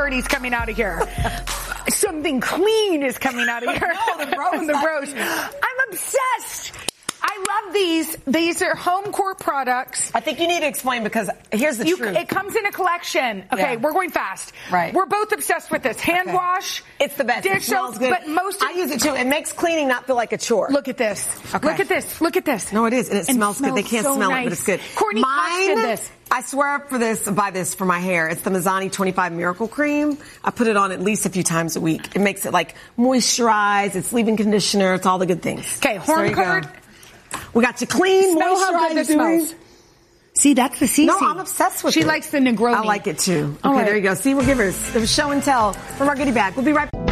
dirty's coming out of here. Something clean is coming out of here. No, the rose. The rose. I'm obsessed. I love these. These are home court products. I think you need to explain because here's the truth. It comes in a collection. Okay, we're going fast. Right. We're both obsessed with this. Hand wash. It's the best. Dish soap, but I use it too. It makes cleaning not feel like a chore. Look at this. Okay. Look at this. Look at this. No, it is. And it smells good. They can't so smell nice. it, but it's good. Courtney did this. I swear by this for my hair. It's the Mizani 25 Miracle Cream. I put it on at least a few times a week. It makes it like moisturize. It's leave-in conditioner. It's all the good things. Okay, horn covered. We got to clean, Smell how good this smells. See, that's the CC. No, I'm obsessed with it. She likes the Negroni. I like it too. Okay, there you go. See, we'll give her a show and tell from our goodie bag. We'll be right back.